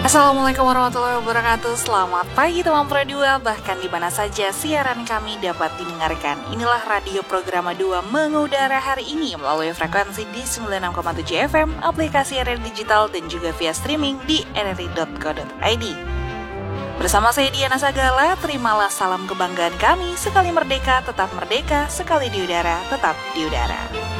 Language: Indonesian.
Assalamualaikum warahmatullahi wabarakatuh. Selamat pagi teman Pro 2, bahkan di mana saja siaran kami dapat didengarkan. Inilah radio Programa 2 mengudara hari ini melalui frekuensi di 96,7 FM, aplikasi radio digital dan juga via streaming di nri.co.id. Bersama saya Diana Sagala, terimalah salam kebanggaan kami. Sekali merdeka, tetap merdeka. Sekali di udara, tetap di udara.